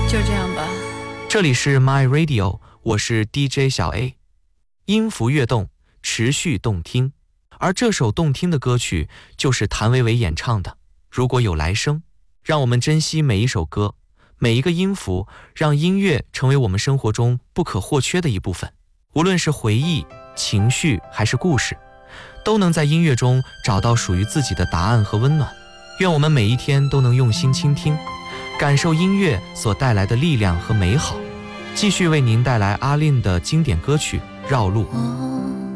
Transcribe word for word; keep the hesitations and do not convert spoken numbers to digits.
就这样吧。 这里是 My Radio， 我是 D J 小 A， 音符跃动，持续动听。而这首动听的歌曲就是谭维维演唱的《如果有来生》。让我们珍惜每一首歌，每一个音符，让音乐成为我们生活中不可或缺的一部分。无论是回忆、情绪还是故事，都能在音乐中找到属于自己的答案和温暖。愿我们每一天都能用心倾听，感受音乐所带来的力量和美好。继续为您带来阿令的经典歌曲《绕路》。